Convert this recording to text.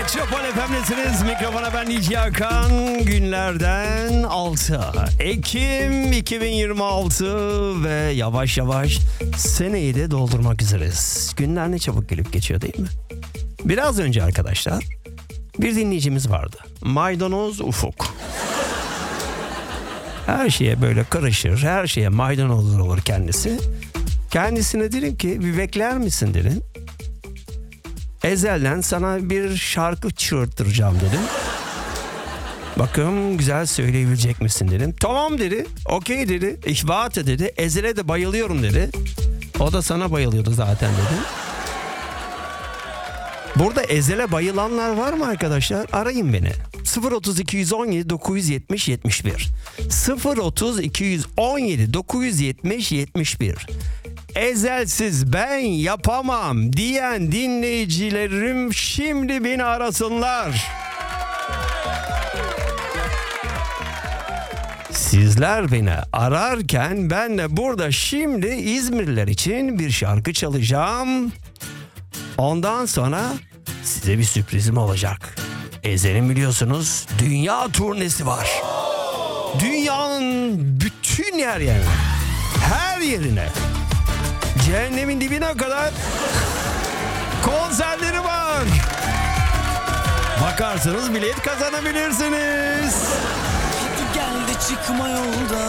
Metropol FM'desiniz. Mikrofona ben DJ Hakan. Günlerden 6 Ekim 2026 ve yavaş yavaş seneyi de doldurmak üzereyiz. Günler ne çabuk gelip geçiyor değil mi? Biraz önce arkadaşlar bir dinleyicimiz vardı. Maydanoz Ufuk. Her şeye böyle karışır, her şeye maydanoz olur kendisi. Kendisine dedim ki bir bekler misin dedim. Ezel'den sana bir şarkı çığırttıracağım dedim. Bakın güzel söyleyebilecek misin dedim. Tamam dedi, okey dedi, ihbate dedi. Ezel'e de bayılıyorum dedi. O da sana bayılıyordu zaten dedi. Burada Ezel'e bayılanlar var mı arkadaşlar? Arayın beni. 030 217 970 71 030 217 970 71 Ezelsiz ben yapamam diyen dinleyicilerim şimdi beni arasınlar. Sizler beni ararken ben de burada şimdi İzmirliler için bir şarkı çalacağım. Ondan sonra size bir sürprizim olacak. Ezel'in biliyorsunuz dünya turnesi var. Dünyanın bütün her yerine, cehennemin dibine kadar konserleri var. Bakarsanız bilet kazanabilirsiniz. Hadi gel de çıkma yolda.